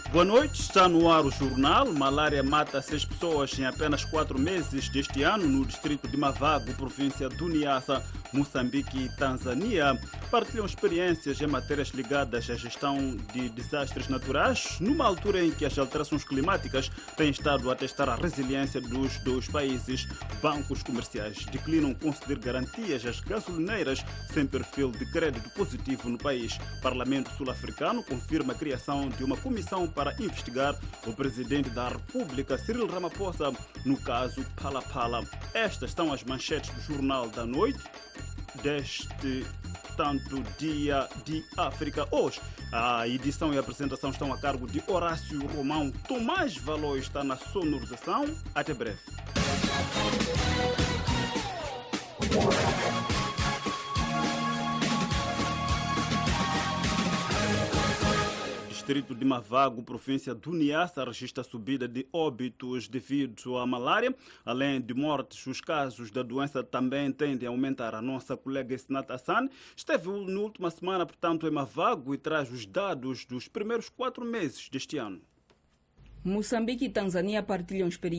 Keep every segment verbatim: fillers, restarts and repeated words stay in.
Boa noite, está no ar o jornal. Malária mata seis pessoas em apenas quatro meses deste ano no distrito de Mavago, província do Niassa, Moçambique e Tanzânia. Partilham experiências em matérias ligadas à gestão de desastres naturais, numa altura em que as alterações climáticas têm estado a testar a resiliência dos dois países. Bancos comerciais declinam conceder garantias às gasolineiras sem perfil de crédito positivo no país. Parlamento sul-africano confirma a criação de uma comissão para investigar o presidente da República, Cyril Ramaphosa, no caso Phala-Phala. Estas são as manchetes do Jornal da Noite deste tanto Dia de África. Hoje, a edição e a apresentação estão a cargo de Horácio Romão. Tomás Valor está na sonorização. Até breve. Distrito de Mavago, província do Niassa, registra subida de óbitos devido à malária. Além de mortes, os casos da doença também tendem a aumentar. A nossa colega Senat Hassan esteve na última semana, portanto, em Mavago e traz os dados dos primeiros quatro meses deste ano. Moçambique e Tanzânia partilham experiências.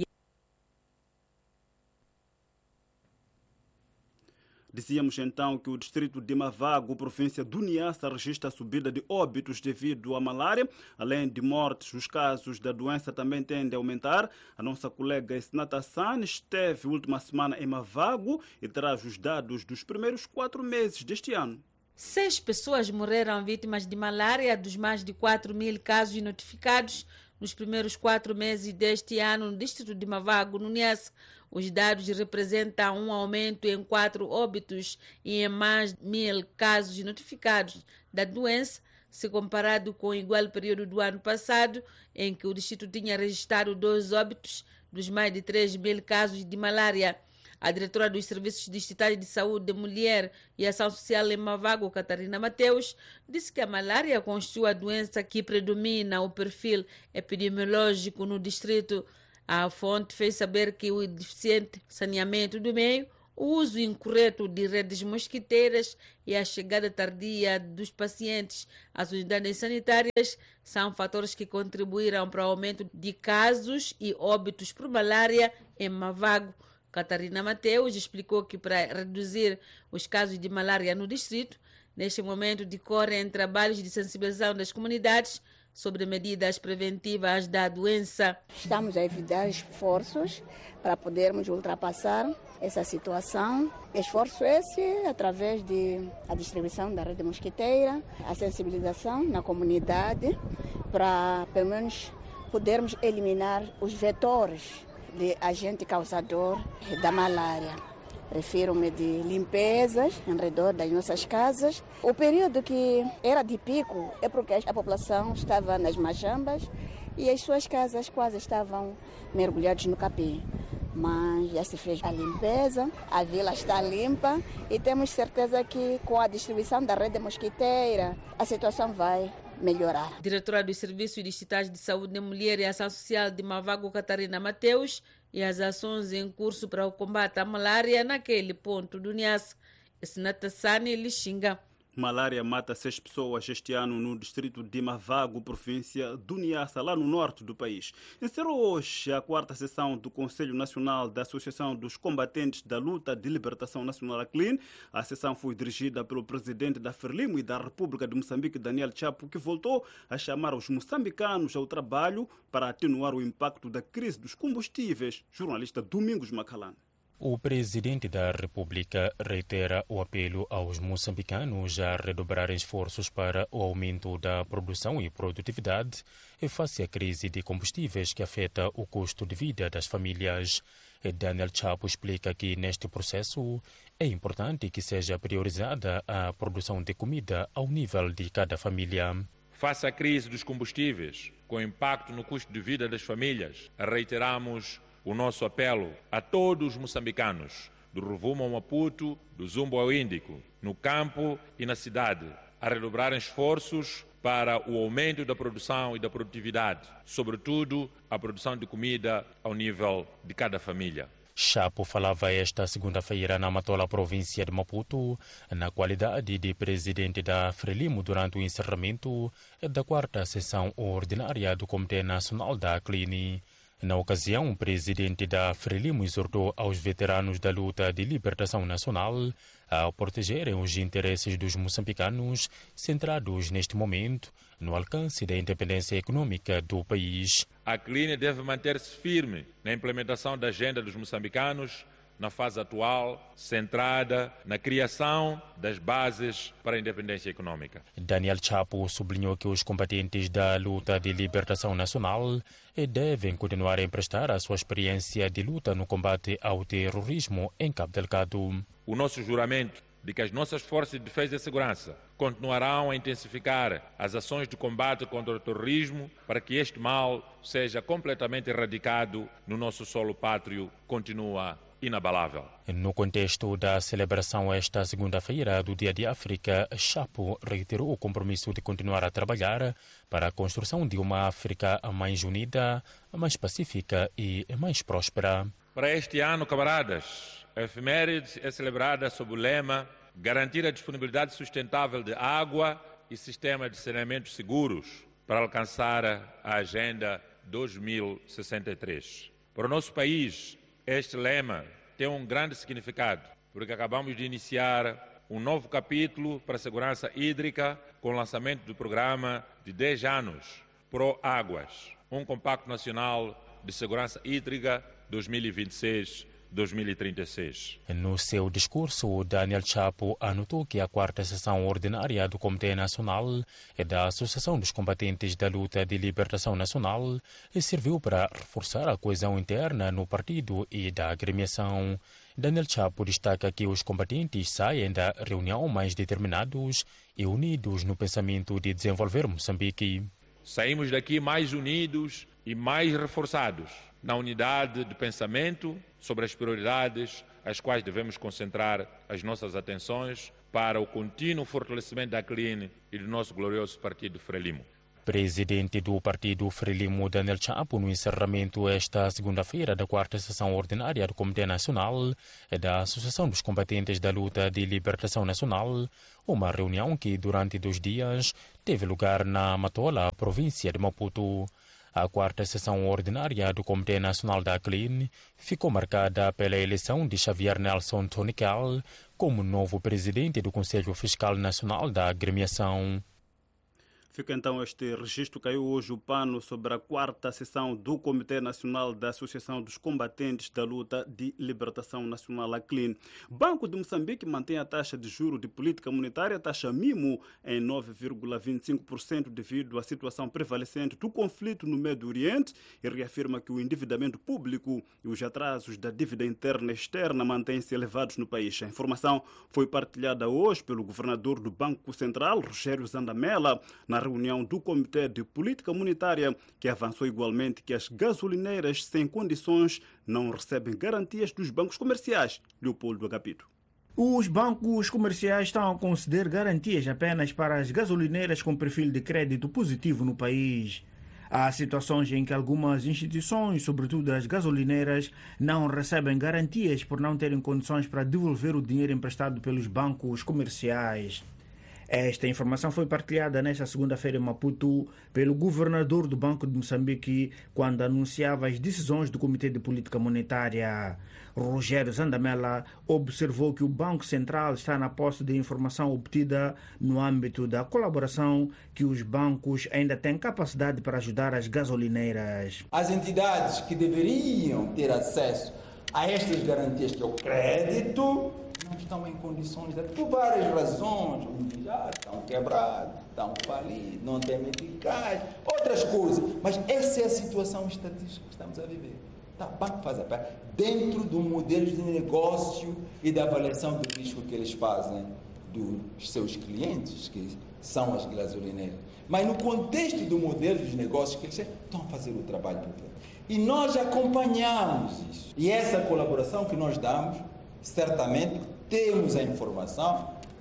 Dizíamos então que o distrito de Mavago, província do Niassa, registra a subida de óbitos devido à malária. Além de mortes, os casos da doença também tendem a aumentar. A nossa colega Senat Hassan esteve na última semana em Mavago e traz os dados dos primeiros quatro meses deste ano. Seis pessoas morreram vítimas de malária dos mais de quatro mil casos notificados nos primeiros quatro meses deste ano no distrito de Mavago, no Niassa. Os dados representam um aumento em quatro óbitos e em mais de mil casos notificados da doença, se comparado com o igual período do ano passado, em que o distrito tinha registrado dois óbitos dos mais de três mil casos de malária. A diretora dos Serviços Distritais de Saúde da Mulher e Ação Social em Mavago, Catarina Mateus, disse que a malária constitui a doença que predomina o perfil epidemiológico no distrito. A fonte fez saber que o deficiente saneamento do meio, o uso incorreto de redes mosquiteiras e a chegada tardia dos pacientes às unidades sanitárias são fatores que contribuíram para o aumento de casos e óbitos por malária em Mavago. Catarina Mateus explicou que para reduzir os casos de malária no distrito, neste momento decorrem trabalhos de sensibilização das comunidades sobre medidas preventivas da doença. Estamos a evitar esforços para podermos ultrapassar essa situação. Esforço esse através da distribuição da rede mosquiteira, a sensibilização na comunidade, para pelo menos podermos eliminar os vetores de agente causador da malária. Refiro-me de limpezas em redor das nossas casas. O período que era de pico é porque a população estava nas machambas e as suas casas quase estavam mergulhadas no capim. Mas já se fez a limpeza, a vila está limpa e temos certeza que com a distribuição da rede mosquiteira a situação vai melhorar. Diretora dos Serviços Distritais de Saúde da Mulher e Ação Social de Mavago, Catarina Mateus, e as ações em curso para o combate à malária naquele ponto do Niassa. Senat Hassan Lixinga. Malária mata seis pessoas este ano no distrito de Mavago, província do Niassa, lá no norte do país. Encerrou hoje a quarta sessão do Conselho Nacional da Associação dos Combatentes da Luta de Libertação Nacional, A C L I N. A sessão foi dirigida pelo presidente da Frelimo e da República de Moçambique, Daniel Chapo, que voltou a chamar os moçambicanos ao trabalho para atenuar o impacto da crise dos combustíveis. Jornalista Domingos Macalano. O presidente da República reitera o apelo aos moçambicanos a redobrarem esforços para o aumento da produção e produtividade face à crise de combustíveis que afeta o custo de vida das famílias. Daniel Chapo explica que neste processo é importante que seja priorizada a produção de comida ao nível de cada família. Face à crise dos combustíveis, com impacto no custo de vida das famílias, reiteramos o nosso apelo a todos os moçambicanos, do Rovuma ao Maputo, do Zumbo ao Índico, no campo e na cidade, a redobrarem esforços para o aumento da produção e da produtividade, sobretudo a produção de comida ao nível de cada família. Chapo falava esta segunda-feira na Matola, província de Maputo, na qualidade de presidente da Frelimo durante o encerramento da quarta sessão ordinária do Comitê Nacional da C L I N. Na ocasião, o presidente da Frelimo exortou aos veteranos da luta de libertação nacional a protegerem os interesses dos moçambicanos, centrados neste momento no alcance da independência econômica do país. A C L I N deve manter-se firme na implementação da agenda dos moçambicanos na fase atual, centrada na criação das bases para a independência econômica. Daniel Chapo sublinhou que os combatentes da luta de libertação nacional devem continuar a emprestar a sua experiência de luta no combate ao terrorismo em Cabo Delgado. O nosso juramento de que as nossas forças de defesa e segurança continuarão a intensificar as ações de combate contra o terrorismo para que este mal seja completamente erradicado no nosso solo pátrio continua inabalável. No contexto da celebração esta segunda-feira do Dia de África, Chapo reiterou o compromisso de continuar a trabalhar para a construção de uma África mais unida, mais pacífica e mais próspera. Para este ano, camaradas, a efeméride é celebrada sob o lema garantir a disponibilidade sustentável de água e sistema de saneamento seguros para alcançar a Agenda dois mil e sessenta e três. Para o nosso país, este lema tem um grande significado, porque acabamos de iniciar um novo capítulo para a segurança hídrica com o lançamento do programa de dez anos Pro Águas, um compacto nacional de segurança hídrica dois mil e vinte e seis a dois mil e trinta e seis. No seu discurso, Daniel Chapo anotou que a quarta sessão ordinária do Comitê Nacional e da Associação dos Combatentes da Luta de Libertação Nacional serviu para reforçar a coesão interna no partido e da agremiação. Daniel Chapo destaca que os combatentes saem da reunião mais determinados e unidos no pensamento de desenvolver Moçambique. Saímos daqui mais unidos e mais reforçados na unidade de pensamento sobre as prioridades às quais devemos concentrar as nossas atenções para o contínuo fortalecimento da C L I N e do nosso glorioso partido Frelimo. Presidente do partido Frelimo, Daniel Chapo, no encerramento esta segunda-feira da quarta sessão ordinária do Comitê Nacional e da Associação dos Combatentes da Luta de Libertação Nacional, uma reunião que durante dois dias teve lugar na Matola, província de Maputo. A quarta sessão ordinária do Comitê Nacional da C L I N ficou marcada pela eleição de Xavier Nelson Tonical como novo presidente do Conselho Fiscal Nacional da agremiação. Fica então este registro. Caiu hoje o pano sobre a quarta sessão do Comitê Nacional da Associação dos Combatentes da Luta de Libertação Nacional, a C L I N. Banco de Moçambique mantém a taxa de juro de política monetária, taxa MIMO, em nove vírgula vinte e cinco por cento devido à situação prevalecente do conflito no Médio Oriente e reafirma que o endividamento público e os atrasos da dívida interna e externa mantêm-se elevados no país. A informação foi partilhada hoje pelo governador do Banco Central, Rogério Zandamela, na reunião do Comitê de Política Monetária, que avançou igualmente que as gasolineiras sem condições não recebem garantias dos bancos comerciais. Leopoldo Agapito. Os bancos comerciais estão a conceder garantias apenas para as gasolineiras com perfil de crédito positivo no país. Há situações em que algumas instituições, sobretudo as gasolineiras, não recebem garantias por não terem condições para devolver o dinheiro emprestado pelos bancos comerciais. Esta informação foi partilhada nesta segunda-feira em Maputo pelo governador do Banco de Moçambique quando anunciava as decisões do Comitê de Política Monetária. Rogério Zandamela observou que o Banco Central está na posse de informação obtida no âmbito da colaboração que os bancos ainda têm capacidade para ajudar as gasolineiras. As entidades que deveriam ter acesso a estas garantias que é o crédito não estão em condições, de, por várias razões, já estão quebrados, estão falidos, não têm meticais, outras coisas. Mas essa é a situação estatística que estamos a viver. Tá, o banco faz a parte dentro do modelo de negócio e da avaliação do risco que eles fazem dos seus clientes, que são as gasolineiras. Mas no contexto do modelo de negócios que eles estão a fazer o trabalho perfeito. E nós acompanhamos isso. E essa colaboração que nós damos, certamente temos a informação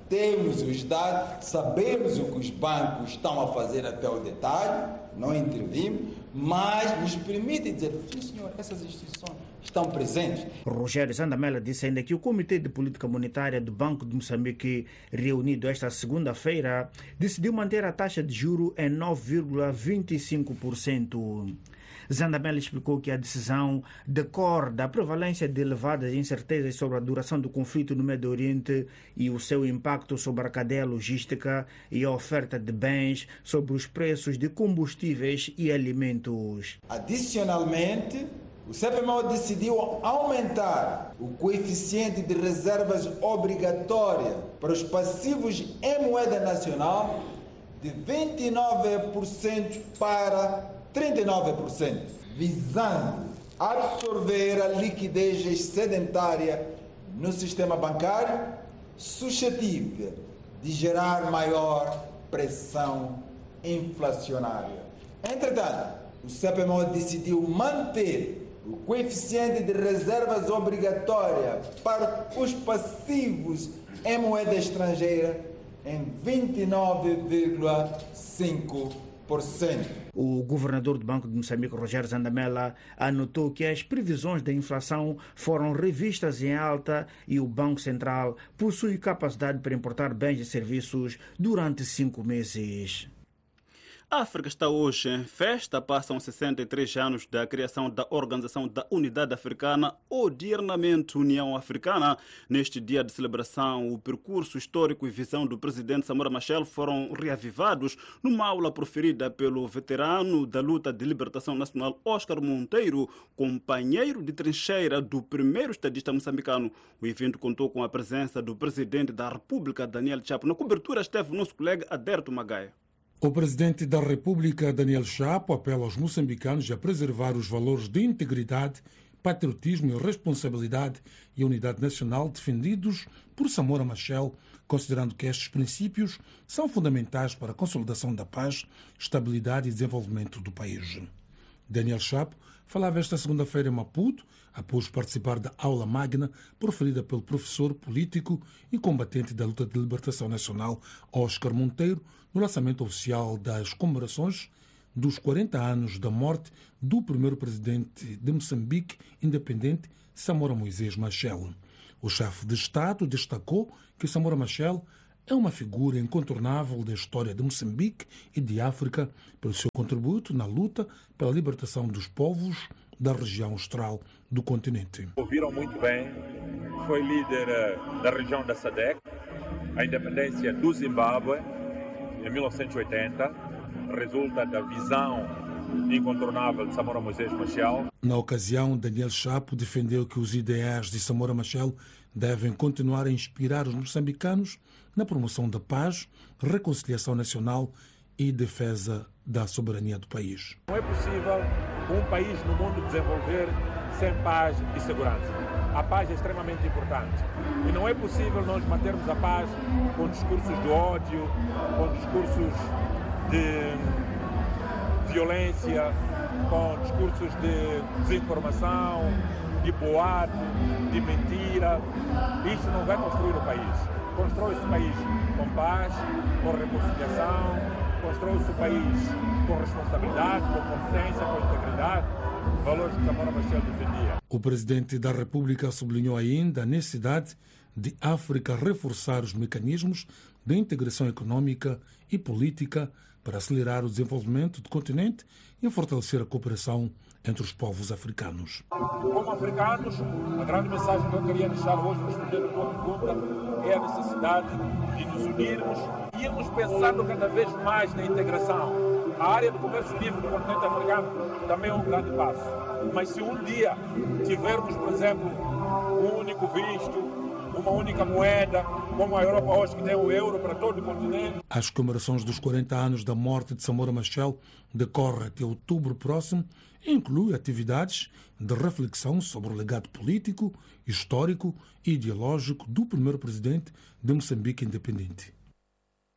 temos os dados, sabemos o que os bancos estão a fazer até o detalhe, não intervimos, mas nos permite dizer, sim senhor, essas instituições estão presentes. Rogério Zandamela disse ainda que o Comitê de Política Monetária do Banco de Moçambique, reunido esta segunda-feira, decidiu manter a taxa de juro em nove vírgula vinte e cinco por cento. Zandamela explicou que a decisão decorre da prevalência de elevadas incertezas sobre a duração do conflito no Médio Oriente e o seu impacto sobre a cadeia logística e a oferta de bens, sobre os preços de combustíveis e alimentos. Adicionalmente, o C P M O decidiu aumentar o coeficiente de reservas obrigatória para os passivos em moeda nacional de vinte e nove por cento para trinta e nove por cento, visando absorver a liquidez excedentária no sistema bancário, suscetível de gerar maior pressão inflacionária. Entretanto, o C P M O decidiu manter o coeficiente de reservas obrigatória para os passivos em moeda estrangeira em vinte e nove vírgula cinco por cento. O governador do Banco de Moçambique, Rogério Zandamela, anotou que as previsões da inflação foram revistas em alta e o Banco Central possui capacidade para importar bens e serviços durante cinco meses. A África está hoje em festa, passam sessenta e três anos da criação da Organização da Unidade Africana, ou diernamente União Africana. Neste dia de celebração, o percurso histórico e visão do presidente Samora Machel foram reavivados numa aula proferida pelo veterano da luta de libertação nacional Oscar Monteiro, companheiro de trincheira do primeiro estadista moçambicano. O evento contou com a presença do presidente da República, Daniel Chapo. Na cobertura esteve o nosso colega Aderto Magaia. O presidente da República, Daniel Chapo, apela aos moçambicanos a preservar os valores de integridade, patriotismo e responsabilidade e unidade nacional defendidos por Samora Machel, considerando que estes princípios são fundamentais para a consolidação da paz, estabilidade e desenvolvimento do país. Daniel Chapo falava esta segunda-feira em Maputo, após participar da aula magna proferida pelo professor político e combatente da luta de libertação nacional Oscar Monteiro, no lançamento oficial das comemorações dos quarenta anos da morte do primeiro presidente de Moçambique independente, Samora Moisés Machel. O chefe de Estado destacou que Samora Machel é uma figura incontornável da história de Moçambique e de África pelo seu contributo na luta pela libertação dos povos da região austral do continente. Ouviram muito bem, foi líder da região da S A D C, a independência do Zimbábue em mil novecentos e oitenta, resulta da visão incontornável de Samora Moisés Machel. Na ocasião, Daniel Chapo defendeu que os ideais de Samora Machel devem continuar a inspirar os moçambicanos na promoção da paz, reconciliação nacional e defesa da soberania do país. Não é possível um país no mundo desenvolver sem paz e segurança. A paz é extremamente importante. E não é possível nós mantermos a paz com discursos de ódio, com discursos de violência, com discursos de desinformação, de boato, de mentira. Isto não vai construir o país. Constrói-se o país com paz, com reconciliação, constrói-se o país com responsabilidade, com competência, com integridade, valores que Samora Machel defendia. O presidente da República sublinhou ainda a necessidade de África reforçar os mecanismos de integração econômica e política para acelerar o desenvolvimento do continente e fortalecer a cooperação entre os povos africanos. Como africanos, a grande mensagem que eu queria deixar hoje, respondendo a tua pergunta, é a necessidade de nos unirmos e irmos pensando cada vez mais na integração. A área do comércio livre do continente africano também é um grande passo. Mas se um dia tivermos, por exemplo, um único visto, uma única moeda, como a Europa hoje que tem o euro para todo o continente. As comemorações dos quarenta anos da morte de Samora Machel decorrem até outubro próximo e inclui atividades de reflexão sobre o legado político, histórico e ideológico do primeiro presidente de Moçambique independente.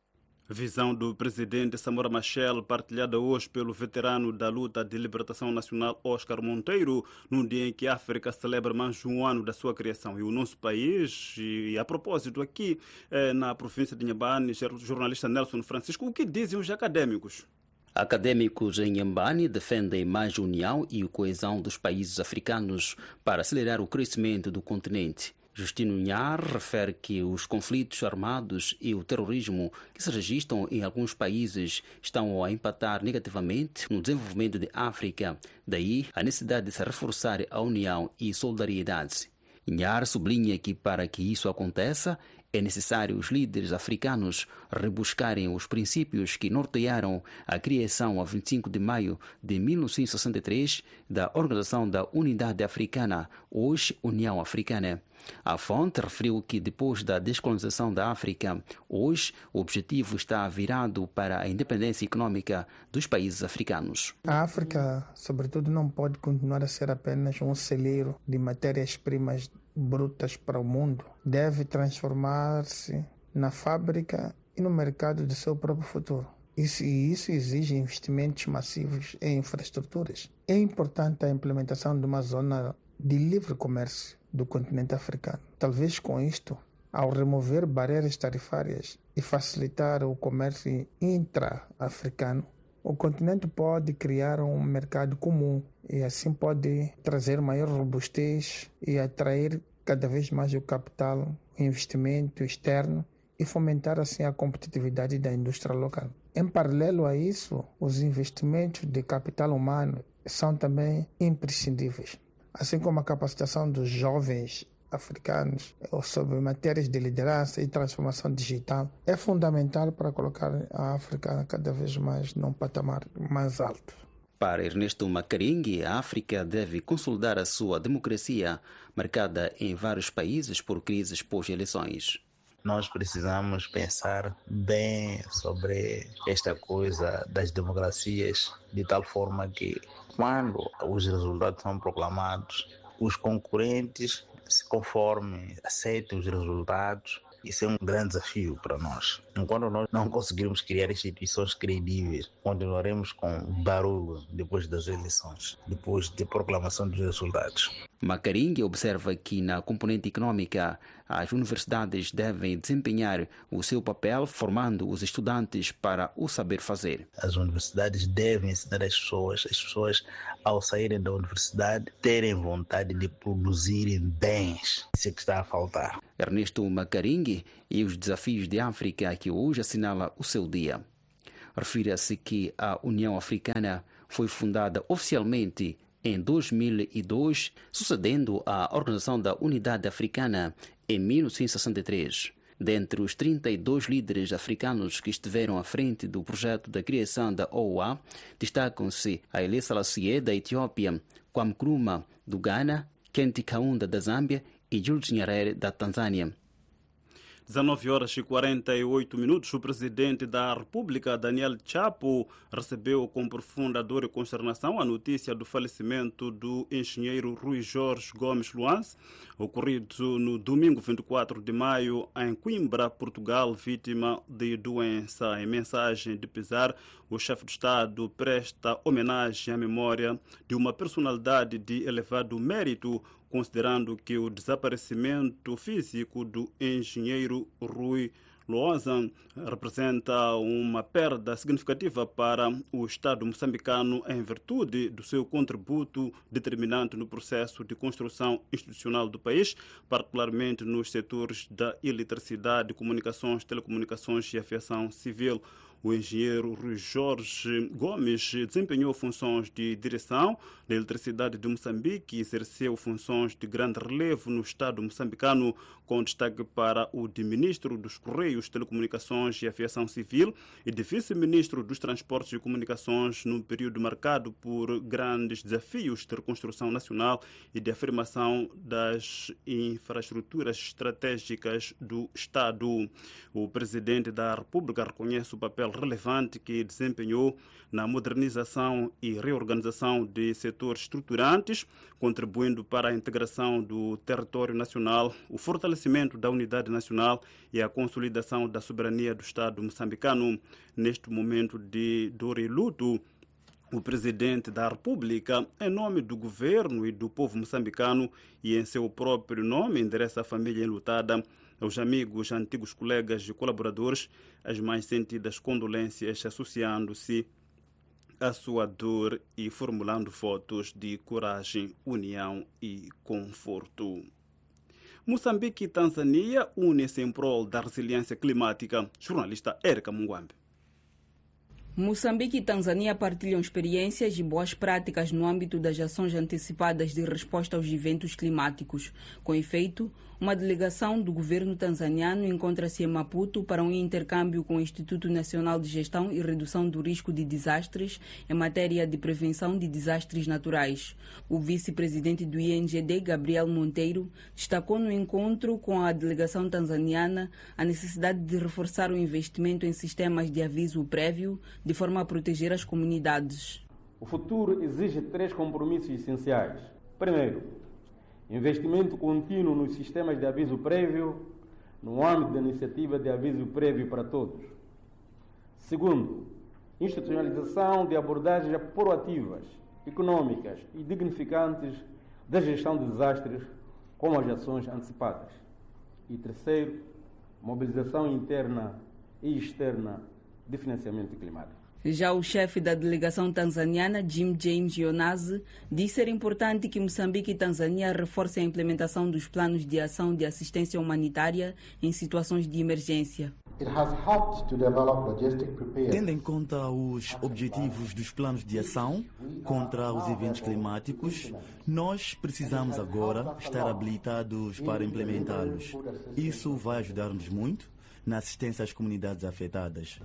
Visão do presidente Samora Machel, partilhada hoje pelo veterano da luta de libertação nacional Oscar Monteiro, num dia em que a África celebra mais um ano da sua criação. E o nosso país, e a propósito aqui eh, na província de Inhambane, jornalista Nelson Francisco, o que dizem os acadêmicos? Acadêmicos em Inhambane defendem mais união e coesão dos países africanos para acelerar o crescimento do continente. Justino Nhar refere que os conflitos armados e o terrorismo que se registram em alguns países estão a impactar negativamente no desenvolvimento da África. Daí a necessidade de se reforçar a união e solidariedade. Nhar sublinha que para que isso aconteça, é necessário os líderes africanos rebuscarem os princípios que nortearam a criação a vinte e cinco de maio de mil novecentos e sessenta e três da Organização da Unidade Africana, hoje União Africana. A fonte referiu que depois da descolonização da África, hoje o objetivo está virado para a independência econômica dos países africanos. A África, sobretudo, não pode continuar a ser apenas um celeiro de matérias-primas brutas para o mundo. Deve transformar-se na fábrica e no mercado do seu próprio futuro. Isso, e isso exige investimentos massivos em infraestruturas. É importante a implementação de uma zona de livre comércio do continente africano. Talvez com isto, ao remover barreiras tarifárias e facilitar o comércio intra-africano, o continente pode criar um mercado comum e assim pode trazer maior robustez e atrair cada vez mais o capital, o investimento externo e fomentar assim a competitividade da indústria local. Em paralelo a isso, os investimentos de capital humano são também imprescindíveis, assim como a capacitação dos jovens africanos sobre matérias de liderança e transformação digital é fundamental para colocar a África cada vez mais num patamar mais alto. Para Ernesto Macaringue, a África deve consolidar a sua democracia, marcada em vários países por crises pós-eleições. Nós precisamos pensar bem sobre esta coisa das democracias, de tal forma que, quando os resultados são proclamados, os concorrentes se conformem, aceitem os resultados. Isso é um grande desafio para nós. Enquanto nós não conseguirmos criar instituições credíveis, continuaremos com barulho depois das eleições, depois da proclamação dos resultados. Macaringue observa que na componente econômica as universidades devem desempenhar o seu papel formando os estudantes para o saber fazer. As universidades devem ensinar as pessoas, as pessoas ao saírem da universidade terem vontade de produzirem bens. Isso é que está a faltar. Ernesto Macaringue e os desafios de África que hoje assinala o seu dia. Refira-se que a União Africana foi fundada oficialmente em dois mil e dois, sucedendo à Organização da Unidade Africana em mil novecentos e sessenta e três. Dentre os trinta e dois líderes africanos que estiveram à frente do projeto da criação da O U A, destacam-se Haile Selassie da Etiópia, Kwame Nkrumah do Ghana, Kenneth Kaunda da Zâmbia e Julius Nyerere da Tanzânia. dezenove horas e quarenta e oito minutos, o presidente da República, Daniel Chapo, recebeu com profunda dor e consternação a notícia do falecimento do engenheiro Rui Jorge Gomes Luans, ocorrido no domingo vinte e quatro de maio em Coimbra, Portugal, vítima de doença. Em mensagem de pesar, o chefe de Estado presta homenagem à memória de uma personalidade de elevado mérito, considerando que o desaparecimento físico do engenheiro Rui Loazan representa uma perda significativa para o Estado moçambicano em virtude do seu contributo determinante no processo de construção institucional do país, particularmente nos setores da eletricidade, comunicações, telecomunicações e aviação civil. O engenheiro Rui Jorge Gomes desempenhou funções de direção da eletricidade de Moçambique e exerceu funções de grande relevo no Estado moçambicano, com destaque para o de ministro dos Correios, Telecomunicações e Aviação Civil e de vice-ministro dos Transportes e Comunicações, num período marcado por grandes desafios de reconstrução nacional e de afirmação das infraestruturas estratégicas do Estado. O presidente da República reconhece o papel papel relevante que desempenhou na modernização e reorganização de setores estruturantes, contribuindo para a integração do território nacional, o fortalecimento da unidade nacional e a consolidação da soberania do Estado moçambicano. Neste momento de dor e luto, o presidente da República, em nome do governo e do povo moçambicano e em seu próprio nome, endereça a família enlutada, aos amigos, antigos colegas e colaboradores, as mais sentidas condolências, associando-se à sua dor e formulando votos de coragem, união e conforto. Moçambique e Tanzânia unem-se em prol da resiliência climática. Jornalista Érica Mungwambe. Moçambique e Tanzânia partilham experiências e boas práticas no âmbito das ações antecipadas de resposta aos eventos climáticos. Com efeito, uma delegação do governo tanzaniano encontra-se em Maputo para um intercâmbio com o Instituto Nacional de Gestão e Redução do Risco de Desastres em matéria de prevenção de desastres naturais. O vice-presidente do I N G D, Gabriel Monteiro, destacou no encontro com a delegação tanzaniana a necessidade de reforçar o investimento em sistemas de aviso prévio, de forma a proteger as comunidades. O futuro exige três compromissos essenciais. Primeiro, investimento contínuo nos sistemas de aviso prévio, no âmbito da iniciativa de aviso prévio para todos. Segundo, institucionalização de abordagens proativas, econômicas e dignificantes da gestão de desastres, como as ações antecipadas. E terceiro, mobilização interna e externa de financiamento climático. Já o chefe da delegação tanzaniana, Jim James Yonazi, disse ser importante que Moçambique e Tanzânia reforcem a implementação dos planos de ação de assistência humanitária em situações de emergência. Tendo em conta os objetivos dos planos de ação contra os eventos climáticos, nós precisamos agora estar habilitados para implementá-los. Isso vai ajudar-nos muito na assistência às comunidades afetadas.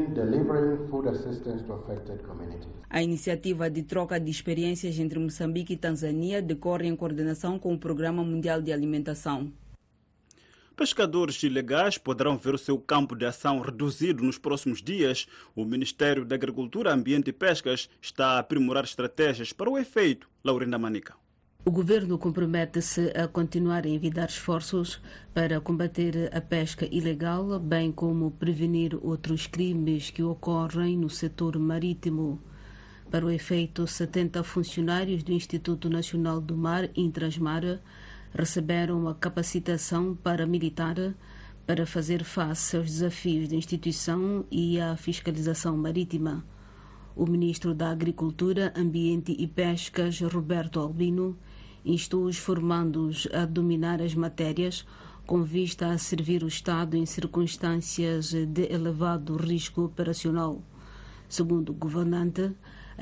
A iniciativa de troca de experiências entre Moçambique e Tanzânia decorre em coordenação com o Programa Mundial de Alimentação. Pescadores ilegais poderão ver o seu campo de ação reduzido nos próximos dias. O Ministério da Agricultura, Ambiente e Pescas está a aprimorar estratégias para o efeito. Laurinda Manica. O governo compromete-se a continuar a envidar esforços para combater a pesca ilegal, bem como prevenir outros crimes que ocorrem no setor marítimo. Para o efeito, setenta funcionários do Instituto Nacional do Mar, Intrasmar, receberam a capacitação paramilitar para fazer face aos desafios da instituição e à fiscalização marítima. O ministro da Agricultura, Ambiente e Pescas, Roberto Albino, instou os formandos a dominar as matérias com vista a servir o Estado em circunstâncias de elevado risco operacional. Segundo o governante,